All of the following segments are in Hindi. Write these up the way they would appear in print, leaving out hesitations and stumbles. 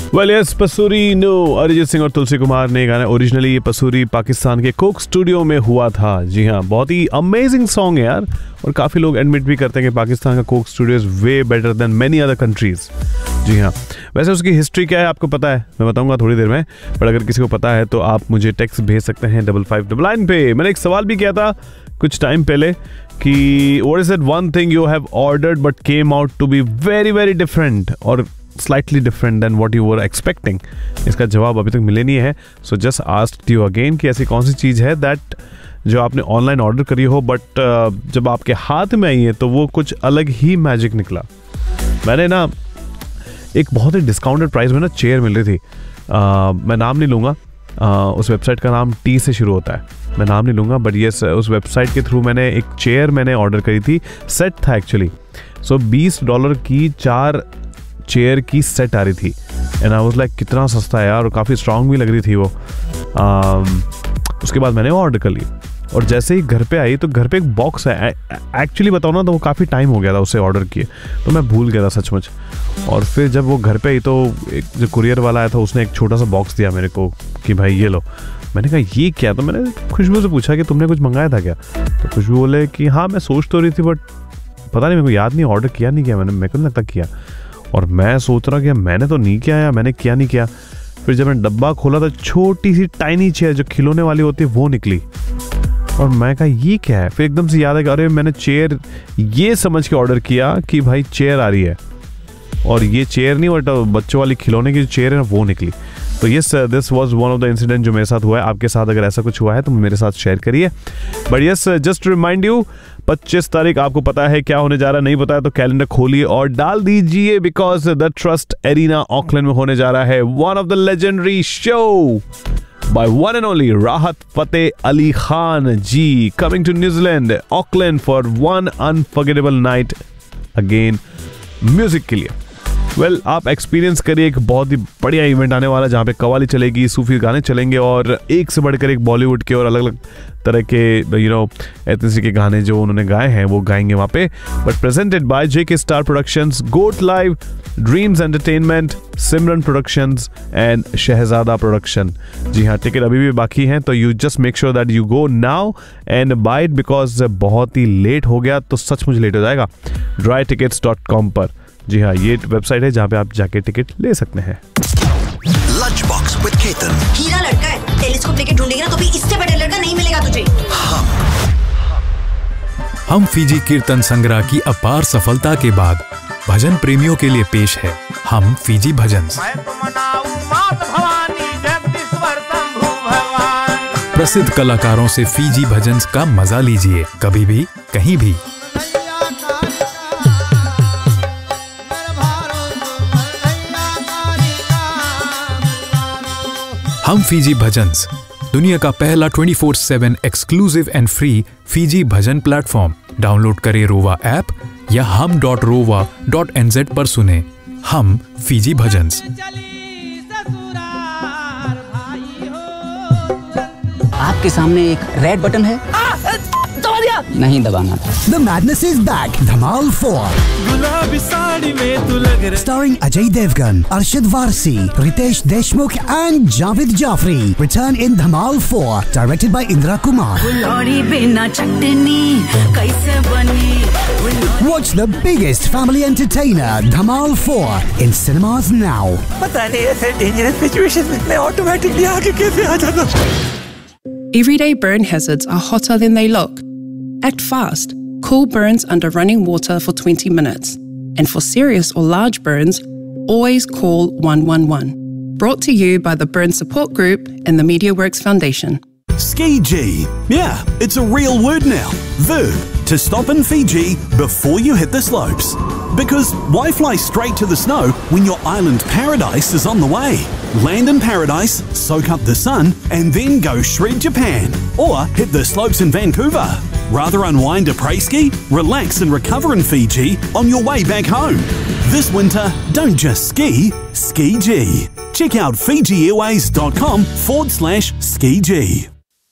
Well yes, Pasoori no, Arijit Singh और तुलसी कुमार ने गाना। ओरिजिनली ये पसूरी पाकिस्तान के कोक स्टूडियो में हुआ था। जी हाँ, बहुत ही अमेजिंग सॉन्ग है यार, और काफ़ी लोग एडमिट भी करते हैं कि पाकिस्तान का Coke studio is way better than many other countries. जी हाँ, वैसे उसकी हिस्ट्री क्या है आपको पता है, मैं बताऊंगा थोड़ी देर में, पर अगर किसी को पता है तो आप मुझे टेक्स्ट भेज सकते हैं 5599 पे। मैंने एक सवाल भी किया था कुछ टाइम पहले कि what is that one thing you have ordered but came out to be very very different और slightly different than what you were expecting। इसका जवाब अभी तक मिले नहीं है, so just asked you again कि ऐसी कौन सी चीज़ है that जो आपने ऑनलाइन ऑर्डर करी हो बट जब आपके हाथ में आई है तो वो कुछ अलग ही मैजिक निकला। मैंने ना एक बहुत ही डिस्काउंटेड प्राइस में ना चेयर मिल रही थी, मैं नाम नहीं लूँगा, उस वेबसाइट का नाम टी से शुरू होता है, मैं नाम नहीं लूँगा, बट ये उस वेबसाइट के थ्रू मैंने एक चेयर मैंने ऑर्डर करी थी, सेट था एक्चुअली। सो $20 की 4 चेयर की सेट आ रही थी एंड आई वाज लाइक कितना सस्ता है यार, और काफ़ी स्ट्रांग भी लग रही थी वो। उसके बाद मैंने वो ऑर्डर कर ली और जैसे ही घर पे आई तो घर पे एक बॉक्स है, एक्चुअली बताओ ना तो वो काफ़ी टाइम हो गया था उसे ऑर्डर किए, तो मैं भूल गया था सचमुच। और फिर जब वो घर पे आई तो एक जो कुरियर वाला आया था उसने एक छोटा सा बॉक्स दिया मेरे को कि भाई ये लो। मैंने कहा ये क्या, तो मैंने खुशबू से पूछा कि तुमने कुछ मंगाया था क्या, तो खुशबू बोले कि हाँ मैं सोच तो रही थी बट पता नहीं, मेरे को याद नहीं, ऑर्डर किया नहीं किया मैंने, मेरे को नहीं लगता किया। और मैं सोच रहा कि मैंने तो नहीं किया या मैंने किया नहीं किया। फिर जब मैंने डब्बा खोला तो छोटी सी टाइनी चेयर जो खिलौने वाली होती है वो निकली और मैं कहा ये क्या है। फिर एकदम से याद है कि अरे मैंने चेयर ये समझ के ऑर्डर किया कि भाई चेयर आ रही है, और ये चेयर नहीं बट बच्चों वाली खिलौने की जो चेयर है ना वो निकली। तो yes, this was one of the incident जो मेरे साथ हुआ है। आपके साथ अगर ऐसा कुछ हुआ है तो मेरे साथ शेयर करिए। But yes, just remind you 25 तारीख आपको पता है क्या होने जा रहा है, नहीं पता है तो कैलेंडर खोलिए और डाल दीजिए, because the trust arena Auckland में होने जा रहा है one of the legendary show by one and only Rahat Fateh Ali Khan ji, coming to New Zealand, Auckland for one unforgettable night again music के लिए। वेल, आप एक्सपीरियंस करिए, एक बहुत ही बढ़िया इवेंट आने वाला है जहाँ पे कवाली चलेगी, सूफी गाने चलेंगे और एक से बढ़कर एक बॉलीवुड के और अलग अलग तरह के एथनिसिटी के गाने जो उन्होंने गाए हैं वो गाएंगे वहाँ पे। But presented by JK star productions, goat live, dreams entertainment, Simran productions and Shahzada production. जी हाँ, टिकट अभी भी बाकी हैं, तो you just make sure that you go now and bye it, because बहुत ही लेट हो गया तो सचमुच लेट हो जाएगा। drytickets.com पर, जी हाँ, ये वेबसाइट है जहाँ पे आप जाके टिकट ले सकते हैं। Lunch box with Ketan. हीरा लड़का है, टेलीस्कोप लेके ढूंढेगा ना तो भी इससे बड़ा लड़का नहीं मिलेगा तुझे। हम फीजी कीर्तन संग्रह की अपार सफलता के बाद भजन प्रेमियों के लिए पेश है हम फीजी भजन्स। प्रसिद्ध कलाकारों से फीजी भजन्स का मजा लीजिए, कभी भी कहीं भी। हम फीजी भजन्स, दुनिया का पहला 24/7 exclusive and free Fiji bhajan platform. Download करें रोवा ऐप या hum.rova.nz पर सुने हम फीजी भजन्स। आपके सामने एक रेड बटन है, दबा दिया, नहीं दबाना था। The madness is back. Dhamal 4. गुलाबी साड़ी में तू लग रहा। Starring Ajay Devgan, Arshad Varsi, Ritesh Deshmukh and Javed Jafri. Return in Dhamal 4. Directed by Indra Kumar. लौड़ी बिना चटनी कैसे बनी। Watch the biggest family entertainer, Dhamal 4, in cinemas now. पता नहीं ऐसे डेंजरस सिचुएशन में मैं ऑटोमेटिकली आगे कैसे आ जाता। Everyday burn hazards are hotter than they look. Act fast. Cool burns under running water for 20 minutes. And for serious or large burns, always call 111. Brought to you by the Burn Support Group and the MediaWorks Foundation. Ski G. Yeah, it's a real word now. Verb, to stop in Fiji before you hit the slopes. Because why fly straight to the snow when your island paradise is on the way? Land in paradise, soak up the sun, and then go shred Japan. Or hit the slopes in Vancouver. Rather unwind a pre-ski, relax and recover in Fiji on your way back home. This winter, don't just ski, Ski G. Check out FijiAirways.com/Ski G.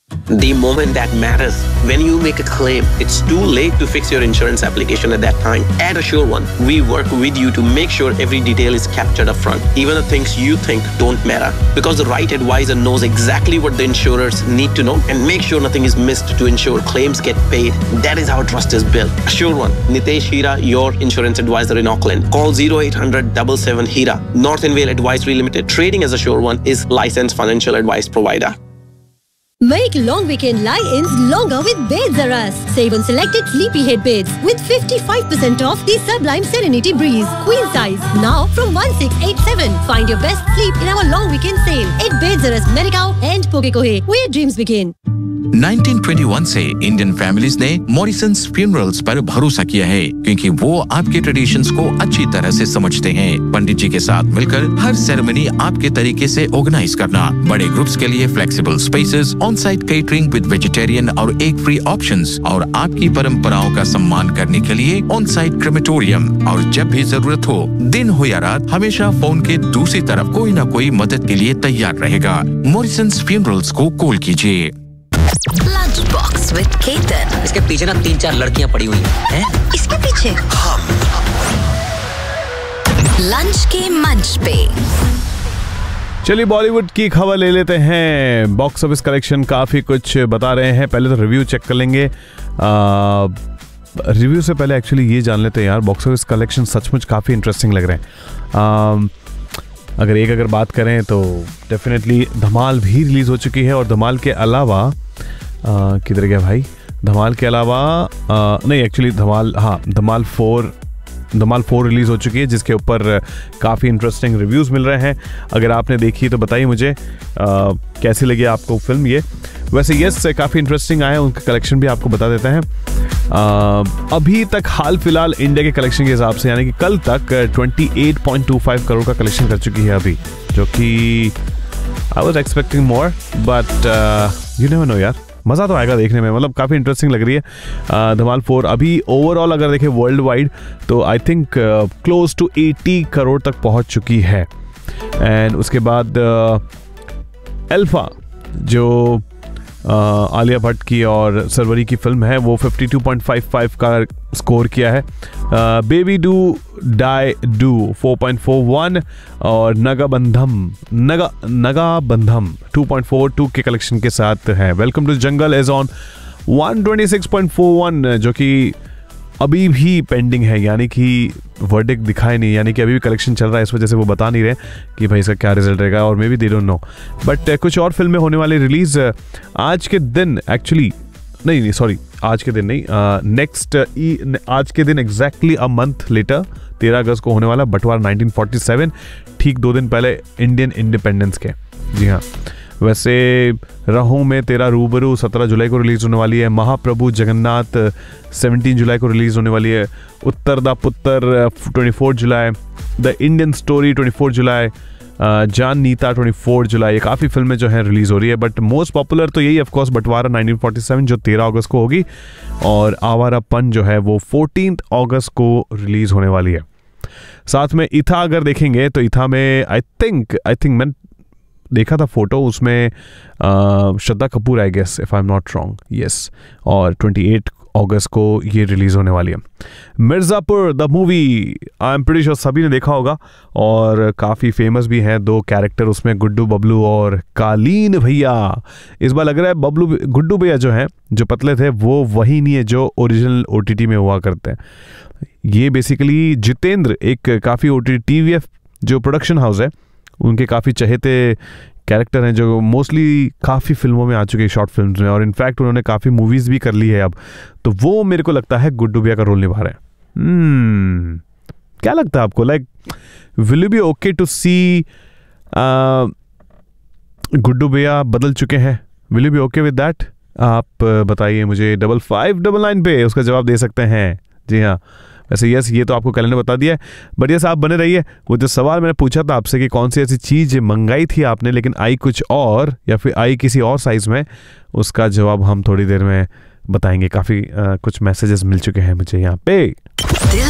The moment that matters. When you make a claim, it's too late to fix your insurance application at that time. At Assure1, we work with you to make sure every detail is captured up front, even the things you think don't matter. Because the right advisor knows exactly what the insurers need to know and make sure nothing is missed to ensure claims get paid. That is how trust is built. Assure1, Nitesh Hira, your insurance advisor in Auckland. Call 0800-77-HIRA. Northern Vale Advisory Limited, trading as Assure1, is licensed financial advice provider. Make long weekend lie-ins longer with Beds R Us. Save on selected sleepyhead beds with 55% off the Sublime Serenity Breeze Queen size now from 1687. Find your best sleep in our long weekend sale at Beds R Us, Merikau and Pukekohe, where dreams begin. 1921 से इंडियन फैमिलीज ने मॉरिसन्स फ्यूनरल्स पर भरोसा किया है, क्योंकि वो आपके ट्रेडिशंस को अच्छी तरह से समझते हैं। पंडित जी के साथ मिलकर हर सेरेमनी आपके तरीके से ऑर्गेनाइज करना, बड़े ग्रुप्स के लिए flexible spaces, on site catering with vegetarian और एग फ्री ऑप्शंस, और आपकी परंपराओं का सम्मान करने के लिए ऑन साइट क्रेमेटोरियम। और जब भी जरूरत हो, दिन हो या रात, हमेशा फोन के दूसरी तरफ कोई न कोई मदद के लिए तैयार रहेगा। मॉरिसन्स फ्यूनरल्स को कॉल कीजिए। Lunch box with Ketan. इसके पीछे ना 3-4 लड़कियां पड़ी हुई हैं। इसके पीछे लंच के मंच पे। चलिए बॉलीवुड की खबर ले लेते हैं। बॉक्स ऑफिस कलेक्शन काफ़ी कुछ बता रहे हैं। पहले तो रिव्यू चेक कर लेंगे। रिव्यू से पहले एक्चुअली ये जान लेते हैं यार, बॉक्स ऑफिस कलेक्शन सचमुच काफ़ी इंटरेस्टिंग लग रहे हैं। अगर बात करें तो डेफिनेटली धमाल भी रिलीज़ हो चुकी है, और धमाल के अलावा किधर गया भाई, धमाल के अलावा नहीं एक्चुअली धमाल 4 रिलीज़ हो चुकी है, जिसके ऊपर काफ़ी इंटरेस्टिंग रिव्यूज़ मिल रहे हैं। अगर आपने देखी तो बताइए मुझे कैसी लगी आपको फिल्म ये। वैसे यस काफ़ी इंटरेस्टिंग आया, उनका कलेक्शन भी आपको बता देते हैं। अभी तक हाल फिलहाल इंडिया के कलेक्शन के हिसाब से, यानी कि कल तक 28.25 करोड़ का कलेक्शन कर चुकी है अभी, जो कि I was expecting more, but you never know यार, मज़ा तो आएगा देखने में। मतलब काफ़ी इंटरेस्टिंग लग रही है धमाल 4। अभी ओवरऑल अगर देखें वर्ल्ड वाइड तो I think close to 80 crore तक पहुंच चुकी है। एंड उसके बाद अल्फा जो आलिया भट्ट की और सरवरी की फिल्म है, वो 52.55 का स्कोर किया है। बेबी डू डाई डू 4.41 और नगा बंधम 2.42 के कलेक्शन के साथ है। Welcome to jungle is on 126.41, जो कि अभी भी पेंडिंग है, यानी कि वर्डिक्ट दिखाए नहीं, यानी कि अभी भी कलेक्शन चल रहा है। इस वजह से वो बता नहीं रहे कि भाई इसका क्या रिजल्ट रहेगा, और may be they don't know. But कुछ और फिल्में होने वाली रिलीज आज के दिन, एक्चुअली नहीं सॉरी आज के दिन नहीं, आज के दिन एग्जैक्टली अ मंथ लेटर 13 अगस्त को होने वाला बंटवारा 1947, ठीक 2 दिन पहले इंडियन इंडिपेंडेंस के। जी हाँ, वैसे रहूं में तेरा रूबरू 17 जुलाई को रिलीज़ होने वाली है। महाप्रभु जगन्नाथ 17 जुलाई को रिलीज़ होने वाली है। उत्तर दा पुत्र 24 जुलाई, द इंडियन स्टोरी 24 जुलाई, जान नीता 24 जुलाई। ये काफ़ी फिल्में जो हैं रिलीज़ हो रही है, बट मोस्ट पॉपुलर तो यही ऑफकोर्स बंटवारा 1947 जो 13 अगस्त को होगी, और आवारापन जो है वो 14 अगस्त को रिलीज़ होने वाली है। साथ में इथा अगर देखेंगे तो इथा में आई थिंक मैं देखा था फोटो, उसमें Shraddha Kapoor I guess, if I am not wrong, yes, और 28 अगस्त को ये रिलीज होने वाली है। Mirzapur the movie, I am pretty sure सभी ने देखा होगा, और काफ़ी फेमस भी हैं 2 कैरेक्टर उसमें, गुड्डू बबलू और कालीन भैया। इस बार लग रहा है गुड्डू भैया जो हैं, जो पतले थे, वो वही नहीं है जो ओरिजिनल OTT में हुआ करते हैं। ये बेसिकली जितेंद्र, एक काफ़ी OTT TVF जो प्रोडक्शन हाउस है, उनके काफ़ी चहेते कैरेक्टर हैं, जो मोस्टली काफ़ी फिल्मों में आ चुके हैं, शॉर्ट फिल्म्स में, और इनफैक्ट उन्होंने काफ़ी मूवीज़ भी कर ली है अब। तो वो मेरे को लगता है गुड्डू भैया का रोल निभा रहे हैं। क्या लगता है आपको, like will you B okay to सी गुड्डू भैया बदल चुके हैं? Will you B okay with that? आप बताइए मुझे 5599 पे उसका जवाब दे सकते हैं। जी हाँ, वैसे यस, ये तो आपको कैलेंडर बता दिया है, बट यस आप बने रहिए। वो जो सवाल मैंने पूछा था आपसे कि कौन सी ऐसी चीज़ मंगाई थी आपने लेकिन आई कुछ और, या फिर आई किसी और साइज़ में, उसका जवाब हम थोड़ी देर में बताएंगे। काफ़ी कुछ मैसेजेस मिल चुके हैं मुझे यहाँ पे।